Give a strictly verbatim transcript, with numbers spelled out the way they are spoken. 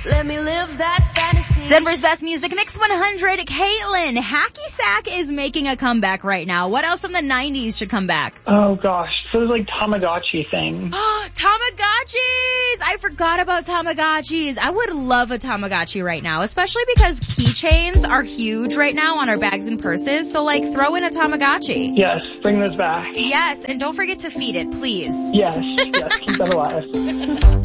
Let me live that fantasy. Denver's best music mix one hundred. Caitlin, Hacky Sack is making a comeback right now. What else from the nineties should come back? Oh gosh, so there's like Tamagotchi thing. Tamagotchis! I forgot about Tamagotchis. I would love a Tamagotchi right now, especially because keychains are huge right now on our bags and purses. So like throw in a Tamagotchi. Yes, bring those back. Yes, and don't forget to feed it, please. Yes, yes, keep that alive.